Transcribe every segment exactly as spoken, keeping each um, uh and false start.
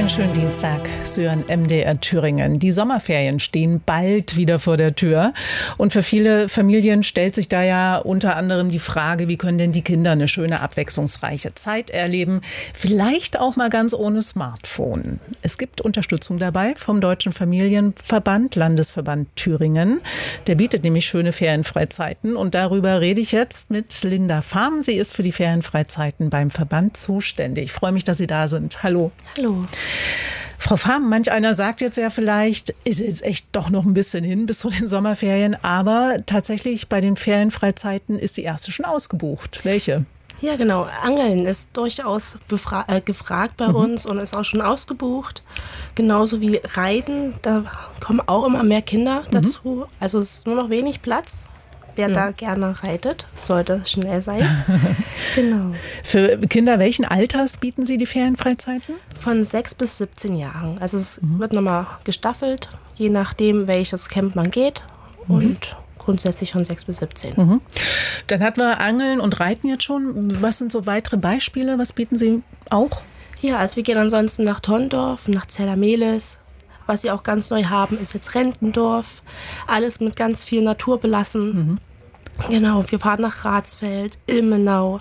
Einen schönen Dienstag, Sie hören M D R Thüringen. Die Sommerferien stehen bald wieder vor der Tür. Und für viele Familien stellt sich da ja unter anderem die Frage, wie können denn die Kinder eine schöne, abwechslungsreiche Zeit erleben? Vielleicht auch mal ganz ohne Smartphone. Es gibt Unterstützung dabei vom Deutschen Familienverband, Landesverband Thüringen. Der bietet nämlich schöne Ferienfreizeiten. Und darüber rede ich jetzt mit Linda Fahm. Sie ist für die Ferienfreizeiten beim Verband zuständig. Ich freue mich, dass Sie da sind. Hallo. Hallo. Frau Fahm, manch einer sagt jetzt ja vielleicht, ist jetzt echt doch noch ein bisschen hin bis zu den Sommerferien, aber tatsächlich bei den Ferienfreizeiten ist die erste schon ausgebucht. Welche? Ja, genau. Angeln ist durchaus äh, gefragt bei mhm. uns und ist auch schon ausgebucht. Genauso wie Reiten, da kommen auch immer mehr Kinder dazu. Mhm. Also es ist nur noch wenig Platz. Wer ja. da gerne reitet, sollte schnell sein. Genau. Für Kinder welchen Alters bieten Sie die Ferienfreizeiten? Von sechs bis siebzehn Jahren. Also es mhm. wird nochmal gestaffelt, je nachdem, welches Camp man geht. Mhm. Und grundsätzlich von sechs bis siebzehn. Mhm. Dann hatten wir Angeln und Reiten jetzt schon. Was sind so weitere Beispiele? Was bieten Sie auch? Ja, also wir gehen ansonsten nach Tondorf, nach Zella-Mehlis. Was sie auch ganz neu haben, ist jetzt Rentendorf. Alles mit ganz viel Natur belassen. Mhm. Genau, wir fahren nach Ratsfeld, Ilmenau.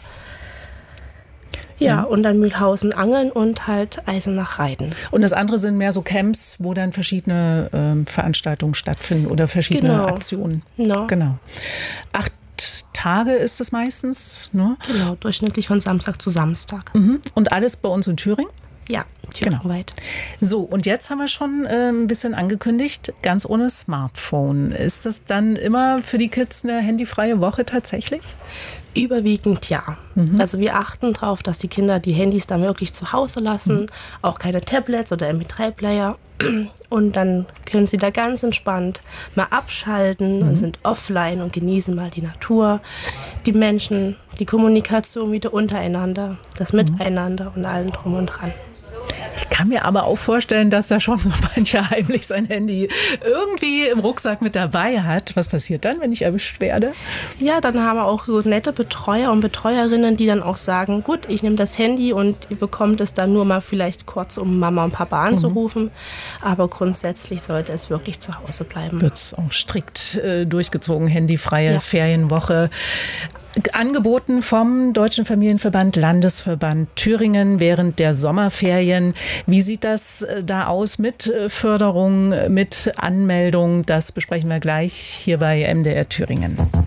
Ja, mhm. und dann Mühlhausen angeln und halt Eisenach reiten. Und das andere sind mehr so Camps, wo dann verschiedene ähm, Veranstaltungen stattfinden oder verschiedene genau. Aktionen. No. Genau. Acht Tage ist es meistens, ne? Genau, durchschnittlich von Samstag zu Samstag. Mhm. Und alles bei uns in Thüringen? Ja, thüringenweit. Genau. So, und jetzt haben wir schon äh, ein bisschen angekündigt, ganz ohne Smartphone. Ist das dann immer für die Kids eine handyfreie Woche tatsächlich? Überwiegend ja. Mhm. Also wir achten darauf, dass die Kinder die Handys dann wirklich zu Hause lassen, mhm. auch keine Tablets oder M P drei Player. Und dann können sie da ganz entspannt mal abschalten mhm. und sind offline und genießen mal die Natur, die Menschen, die Kommunikation wieder untereinander, das Miteinander und allem drum und dran. Ich kann mir aber auch vorstellen, dass da schon so mancher heimlich sein Handy irgendwie im Rucksack mit dabei hat. Was passiert dann, wenn ich erwischt werde? Ja, dann haben wir auch so nette Betreuer und Betreuerinnen, die dann auch sagen, gut, ich nehme das Handy und ihr bekommt es dann nur mal vielleicht kurz, um Mama und Papa anzurufen. Mhm. Aber grundsätzlich sollte es wirklich zu Hause bleiben. Wird es auch strikt äh, durchgezogen, handyfreie ja. Ferienwoche. Angeboten vom Deutschen Familienverband, Landesverband Thüringen während der Sommerferien. Wie sieht das da aus mit Förderung, mit Anmeldung? Das besprechen wir gleich hier bei M D R Thüringen.